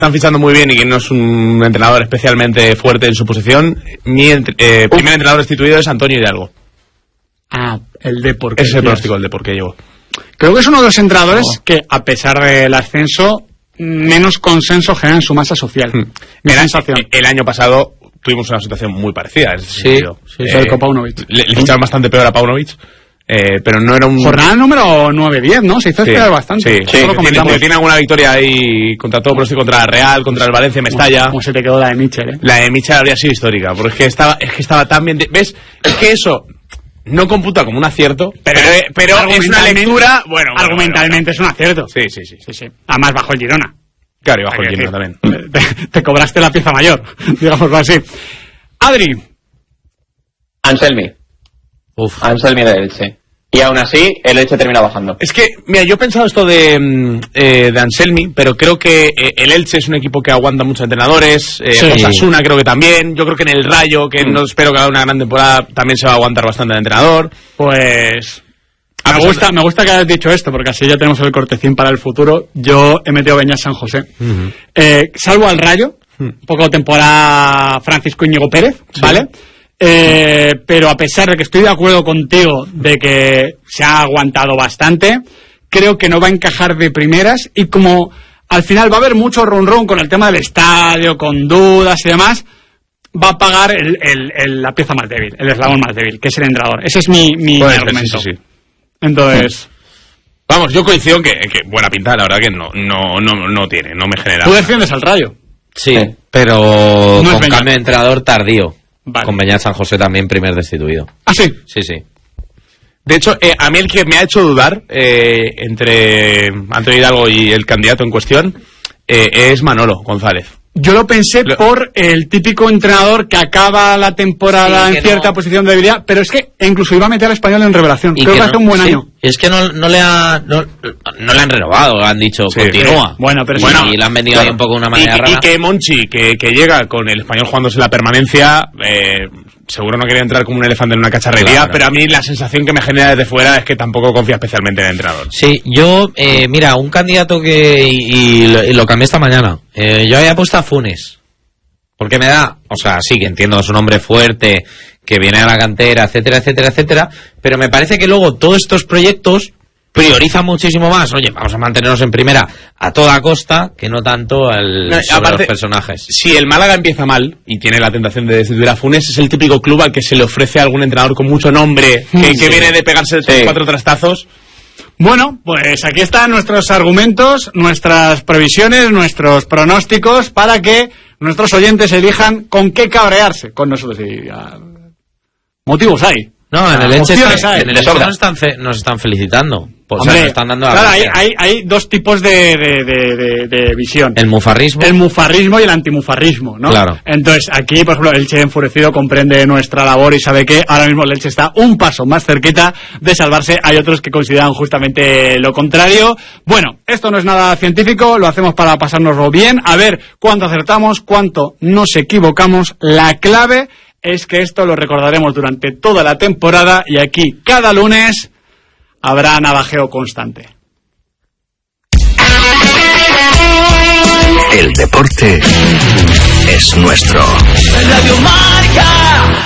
están fichando muy bien y que no es un entrenador especialmente fuerte en su posición, mi primer entrenador destituido es Antonio Hidalgo. El Depor. Ese es el pronóstico del Depor que llevo. Creo que es uno de los entrenadores que, a pesar del ascenso, menos consenso genera en su masa social. El año pasado tuvimos una situación muy parecida en ese sentido. Sí, con Paunovic. Le ficharon bastante peor a Paunovic, pero no era un... Jornada número 9-10, ¿no? Se hizo esperar bastante. Sí, tiene alguna victoria ahí contra todo pronóstico, contra la Real, contra el Valencia, Mestalla. ¿Cómo se te quedó la de Michel, La de Michel habría sido histórica, porque es que estaba tan bien... ¿Ves? Es que eso... No computa como un acierto, pero es una lectura... Bueno, argumentalmente es un acierto. Sí. Además, bajo el Girona. Claro, y bajo el Girona también. Te cobraste la pieza mayor, digámoslo así. Adri. Anselmi de Elche. Y aún así, el Elche termina bajando. Es que, mira, yo he pensado esto de Anselmi, pero creo que el Elche es un equipo que aguanta muchos entrenadores. Osasuna creo que también. Yo creo que en el Rayo, que no espero que haga una gran temporada, también se va a aguantar bastante el entrenador. Pues... Me gusta que hayas dicho esto, porque así ya tenemos el cortecín para el futuro. Yo he metido a Beñat San José. Salvo al Rayo, un poco temporada Francisco Íñigo Pérez, ¿vale? Pero a pesar de que estoy de acuerdo contigo de que se ha aguantado bastante, creo que no va a encajar de primeras, y como al final va a haber mucho run con el tema del estadio, con dudas y demás, va a pagar la pieza más débil, el eslabón más débil, que es el entrenador. Ese es mi argumento. Sí. Entonces... Vamos, yo coincido en que buena pinta, la verdad que no tiene, no me genera... ¿Tú defiendes al Rayo? Sí, pero con cambio de entrenador tardío. Vale. Con Beñat San José también primer destituido. ¿Ah, sí? Sí. De hecho, a mí el que me ha hecho dudar entre Antonio Hidalgo y el candidato en cuestión es Manolo González. Yo lo pensé por el típico entrenador que acaba la temporada en cierta posición de debilidad, pero es que incluso iba a meter al Español en revelación. Creo que hace un buen año. Es que no le han renovado, han dicho continúa. Y le han venido ahí un poco de una manera rara. Y que Monchi, que llega con el Español jugándose la permanencia, seguro no quería entrar como un elefante en una cacharrería, claro. Pero a mí la sensación que me genera desde fuera es que tampoco confía especialmente en el entrenador. Sí, yo, mira, un candidato y lo cambié esta mañana. Yo había puesto a Funes. Porque me da, o sea, sí que entiendo, es un hombre fuerte, que viene a la cantera, etcétera, pero me parece que luego todos estos proyectos priorizan muchísimo más, oye, vamos a mantenernos en primera a toda costa, que no tanto sobre los personajes. Si el Málaga empieza mal y tiene la tentación de destituir a Funes, es el típico club al que se le ofrece a algún entrenador con mucho nombre, que viene de pegarse 3-4 trastazos. Bueno, pues aquí están nuestros argumentos, nuestras previsiones, nuestros pronósticos para que nuestros oyentes elijan con qué cabrearse con nosotros. Y motivos hay. No, en el Elche nos están felicitando. Pues, hombre, nos están dando claro, hay dos tipos de visión. El mufarrismo y el antimufarrismo, ¿no? Claro. Entonces, aquí, por ejemplo, el Elche enfurecido comprende nuestra labor y sabe que ahora mismo el Elche está un paso más cerquita de salvarse. Hay otros que consideran justamente lo contrario. Bueno, esto no es nada científico, lo hacemos para pasárnoslo bien, a ver cuánto acertamos, cuánto nos equivocamos. La clave es que esto lo recordaremos durante toda la temporada y aquí cada lunes habrá navajeo constante. El deporte es nuestro. Radio Marca.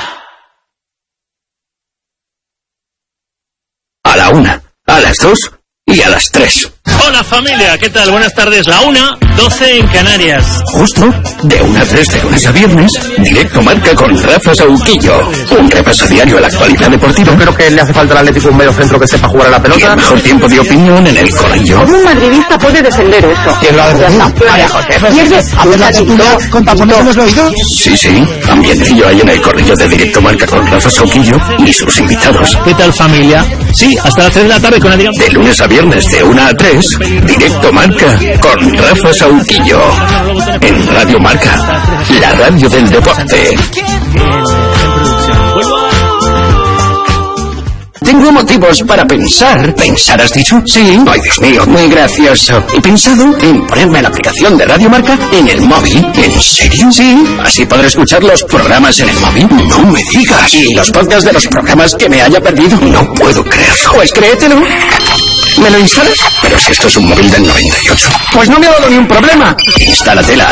A la 1, a las 2 y a las 3. Hola familia, ¿qué tal? Buenas tardes. La 1:12 en Canarias. Justo, de 1 a 3 de lunes a viernes, Directo Marca con Rafa Sauquillo. Un repaso diario a la actualidad deportiva. Creo que le hace falta al Atlético un medio centro que sepa jugar a la pelota. Y el mejor tiempo de opinión en el Corrillo. ¿Cómo un madridista puede defender eso? ¿Quién lo ha defendido? María José. ¿Pierdes? ¿Hacer la chiquilla con tapones en los oídos? Sí, ambientillo hay en el Corrillo de Directo Marca con Rafa Sauquillo y sus invitados. ¿Qué tal familia? Sí, hasta las 3 de la tarde con Adrián. De lunes a viernes de 1 a 3, Directo Marca con Rafa Sauquillo. En Radio Marca, la radio del deporte. Tengo motivos para pensar. ¿Pensar has dicho? Sí. Ay, Dios mío, muy gracioso. He pensado en ponerme la aplicación de Radio Marca en el móvil. ¿En serio? Sí. Así podré escuchar los programas en el móvil. No me digas. Y los podcasts de los programas que me haya perdido. No puedo creerlo. Pues créetelo. ¿Me lo instalas? Pero si esto es un móvil del 98. Pues no me ha dado ni un problema. Instálatela.